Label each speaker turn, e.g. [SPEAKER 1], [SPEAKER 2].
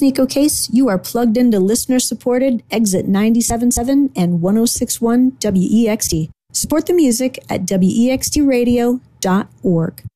[SPEAKER 1] Nico Case. You are plugged into listener-supported Exit 97.7 and 106.1 WEXT. Support the music at wextradio.org.